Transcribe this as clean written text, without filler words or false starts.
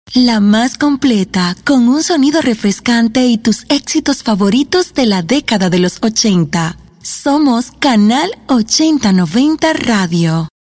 La más completa, con un sonido refrescante y tus éxitos favoritos de la década de los 80. Somos Canal 8090 Radio.